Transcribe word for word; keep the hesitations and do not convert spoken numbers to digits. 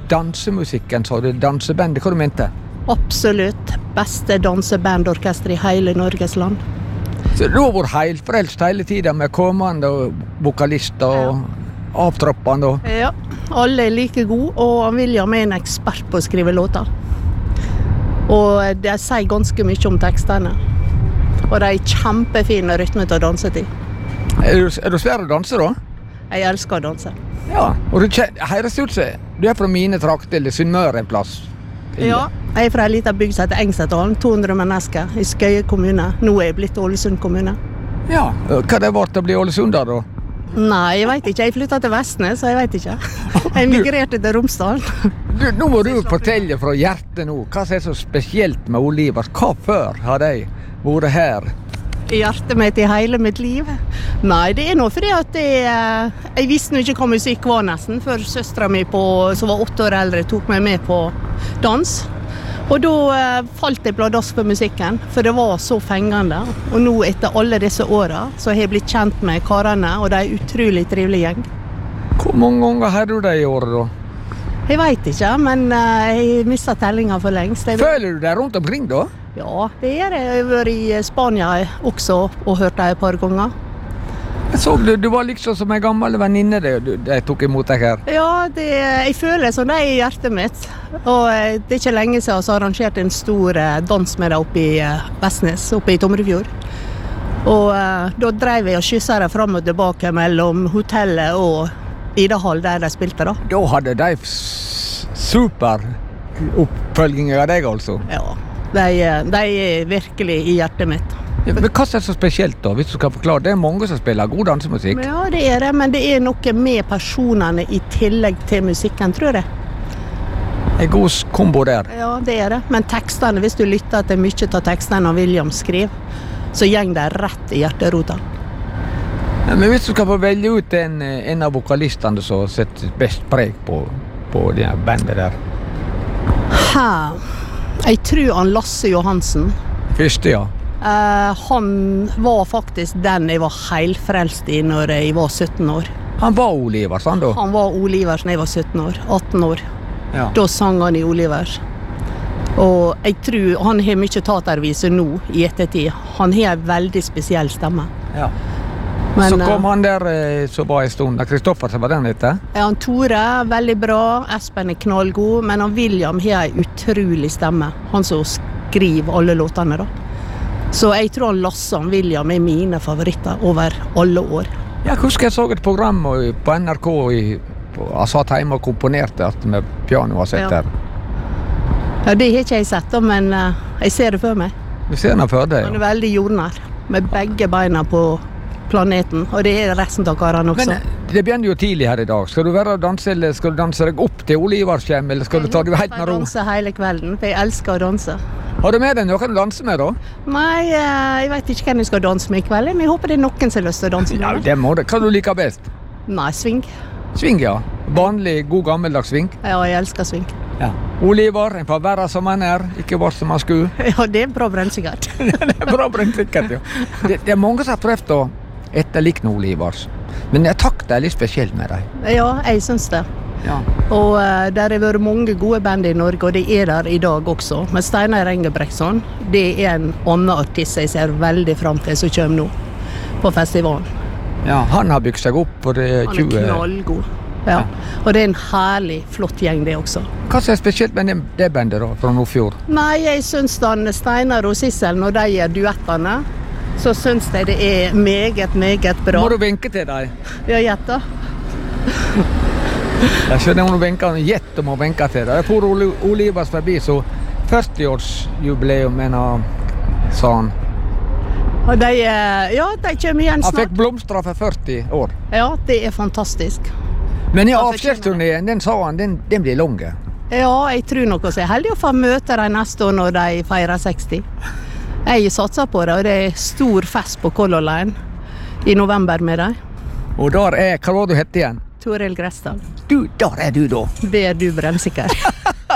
dansemusikken, så det dansebandet, hva du mente? Absolutt. Beste dansebandorkester i hele Norges land. Så du har vært heilfrelst hele tiden med kommende og vokalister og avtroppende? Og... Ja, alle er like gode, og William er en ekspert på å skrive låter. Og de sier ganske mye om tekstene. Og de er kjempefine rytme til å danse til. Er du, er du svær å danse da? Jeg elsker å danse. Ja, og du høres ut som du er fra mine trakter, eller Sunnmøre en plass. Ja, jeg er fra en liten bygd som heter Engsetdalen, to hundre mennesker, i Skøye kommune. Nå er jeg blitt Ålesund kommune. Ja, hva det var til å bli Ålesund da? Nei, jeg vet ikke. Jeg flyttet til Vestnes, så jeg vet ikke. Jeg migrerte til Romsdal. Du, nå må du fortelle fra hjertet nå, hva som er så spesielt med Olivers? Hva før har de vært her? I hjertet mitt i hele mitt liv? Nei, det er noe fordi at jeg, jeg visste nå ikke hva musikk var nesten, før søstera mi på, som var åtte år eldre, tok meg med på dans. Og da eh, falt jeg pladask for musikken, for det var så fengende. Og nå etter alle disse årene, så har jeg blitt kjent med karene, og det er en utrolig trivelig gjeng. Hvor mange ganger har du det i året da? Jeg vet ikke, men eh, jeg mistet tellingen for lengst. Jeg... Føler du deg rundt omkring da? Ja, det er det. Jeg har vært i Spania også, og hørt det et par ganger. Jeg så du, du var liksom som en gammel venninne det, du, de tok imot deg her. Ja, det, jeg føler sånn det er i hjertet mitt. Og det er ikke lenge siden jeg har arrangert en stor dans med deg oppe i Vestnes, oppe i Tomrefjord. Og uh, da drev jeg og kysset deg frem og tilbake mellom hotellet og Idahall der de spilte da. Da hadde de super oppfølging av deg altså? Ja, de, de er virkelig i hjertet mitt. Ja, men hva er så spesielt da, hvis du kan forklare? Det er mange som spiller god dansemusikk. Ja, det er det, men det er noe med personene i tillegg til musikken, tror jeg. En god kombo der. Ja, det er det. Men tekstene, hvis du lytter til mye av tekstene William skriver, så gjeng det rett i hjerterota. Ja, men hvis du skal få velge ut en, en av vokalistene som setter best preg på, på det bandet der? Her. Jeg tror han Lasse Johansen. Første, ja. Uh, han var faktisk den jeg var heilfrelst i når jeg var sytten år. Han var Olivers, han da? Han var Olivers når jeg var sytten år, atten år. Ja. Da sang han i Olivers. Og jeg tror han har mye taterviser nå i ettertid. Han har en veldig spesiell stemme. Ja. Men, så kom han der som var en stund, Kristoffer som var den etter? Ja, han Tore, veldig bra. Espen er knallgod, men han William har en utrolig stemme. Han som skriver alle låtene da. Så jeg tror han Lasse og William er mine favoritter over alle år. Jeg husker jeg så et program på N R K i, på, jeg satt hjemme og komponerte alt med piano og sett ja. der. Ja, det har ikke jeg sett da, men uh, jeg ser det for meg. Du ser den for deg, ja. Han er veldig jordnær, med begge beina på planeten, og det er resten av karene også. Men det begynner jo tidlig her i dag. Skal du være å danse, eller skal du danse deg opp til Oliverskjem, eller skal du ta det helt med ro? Jeg danser hele kvelden, for jeg elsker å danse. Har du med deg noen å danse med da? Nei, jeg vet ikke hvem jeg skal danse med i kveld, men jeg håper det er noen som har lyst til å danse med. Ja, det må det. Hva du liker best? Nei, swing. Swing, ja. Vanlig, god gammeldags swing? Ja, jeg elsker swing. Ja. Oliver, en får være som han er, ikke vart som han skulle. Ja, det er bra brennsikkert. Det er bra brennsikkert, ja. Det, det er mange som har prøvd å etterlikne Olivers. Men jeg takter litt spesielt med deg. Ja, jeg synes det. Ja. Og uh, der har vært mange gode band i Norge, og det er der i dag også. Men Steinar Engebrektsson, det er en annen artist jeg ser veldig frem til som kommer nå på festivalen. Ja, han har bygd seg opp for det tjue... Han er knallgod. Ja. Ja. Og det er en herlig, flott gjeng det også. Hva er spesielt med det, det bandet da, fra Nordfjord? Nei, jeg synes den Steinar og Sissel, når de gjør duettene, så synes jeg det er meget, meget bra. Må du vinke til deg? Ja, gjett da. Jeg skjønner om du vinker, gjett om å vinke til deg. Jeg får Olivers forbi, så førtiårsjubileum, mener, sa han. Og de, ja, de kommer igjen snart. Han fikk blomstra for førti år. Ja, det er fantastisk. Men i avskjedsturneen, den sa han, den, den blir lang. Ja, jeg tror nok også. Jeg er heldig å få møte dem neste år når de feirer seksti. Jeg satser på det, og det er stor fest på Color Line i november med dem. Og der er, hva var du hette igjen? Toril Grestad. Du, der er du da. Det er du brennsikker.